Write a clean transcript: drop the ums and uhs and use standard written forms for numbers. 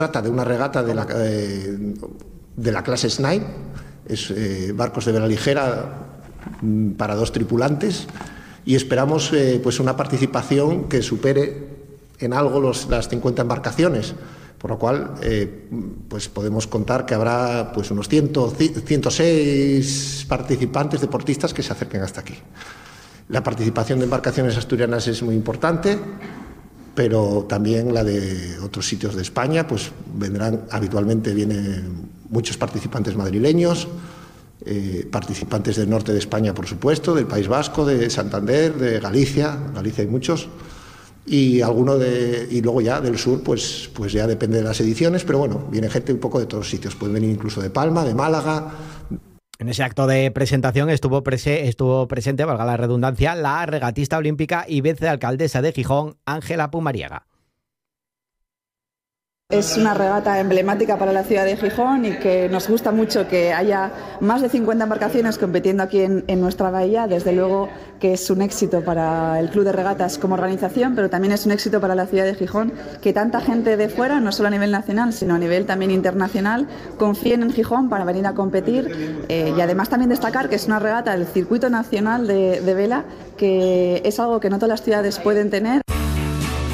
Trata de una regata de la clase Snipe, barcos de vela ligera para 2 tripulantes, y esperamos pues una participación que supere en algo las 50 embarcaciones, por lo cual pues podemos contar que habrá pues unos 106 participantes deportistas que se acerquen hasta aquí. La participación de embarcaciones asturianas es muy importante, pero también la de otros sitios de España, pues vienen muchos participantes madrileños, participantes del norte de España, por supuesto, del País Vasco, de Santander, de Galicia hay muchos, y luego ya del sur, pues ya depende de las ediciones, pero bueno, viene gente un poco de todos sitios, pueden venir incluso de Palma, de Málaga. En ese acto de presentación estuvo presente, valga la redundancia, la regatista olímpica y vicealcaldesa de Gijón, Ángela Pumariega. Es una regata emblemática para la ciudad de Gijón y que nos gusta mucho que haya más de 50 embarcaciones compitiendo aquí en nuestra bahía. Desde luego que es un éxito para el Club de Regatas como organización, pero también es un éxito para la ciudad de Gijón que tanta gente de fuera, no solo a nivel nacional, sino a nivel también internacional, confíen en Gijón para venir a competir. Y además también destacar que es una regata del circuito nacional de vela, que es algo que no todas las ciudades pueden tener.